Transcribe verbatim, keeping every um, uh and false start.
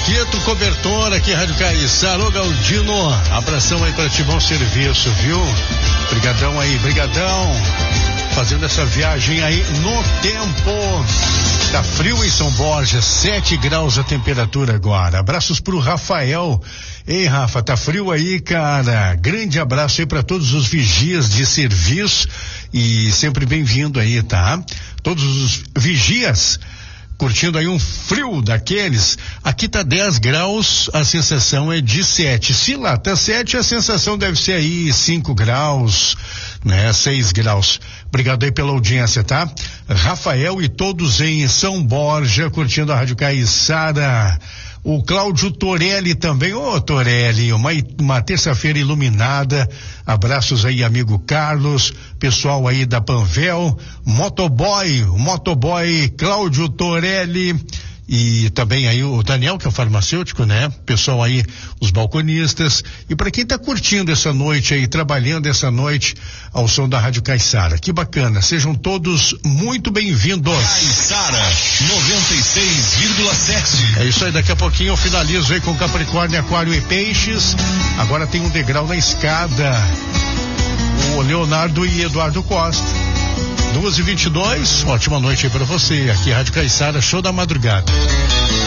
Quieto Cobertor, aqui Rádio Caiçara. Ô Galdino, abração aí pra ti, bom serviço, viu? Brigadão aí, brigadão. Fazendo essa viagem aí no tempo. Tá frio em São Borja, sete graus a temperatura agora. Abraços pro Rafael. Ei, Rafa, tá frio aí, cara? Grande abraço aí pra todos os vigias de serviço e sempre bem-vindo aí, tá? Todos os vigias curtindo aí um frio daqueles. Aqui tá dez graus, a sensação é de sete. Se lá tá sete, a sensação deve ser aí cinco graus, né? seis graus. Obrigado aí pela audiência, tá? Rafael e todos em São Borja curtindo a Rádio Caiçara. O Cláudio Torelli também. Ô, Torelli, uma, uma terça-feira iluminada. Abraços aí, amigo Carlos, pessoal aí da Panvel, Motoboy, o Motoboy Cláudio Torelli e também aí o Daniel, que é o farmacêutico, né? Pessoal aí, os balconistas. E para quem tá curtindo essa noite aí, trabalhando essa noite ao som da Rádio Caiçara. Que bacana, sejam todos muito bem-vindos. Caiçara noventa e seis vírgula sete. É isso aí, daqui a pouquinho eu finalizo aí com Capricórnio, Aquário e Peixes. Agora tem um degrau na escada. O Leonardo e Eduardo Costa. duas e vinte e dois, ótima noite aí pra você. Aqui Rádio Caiçara, show da madrugada.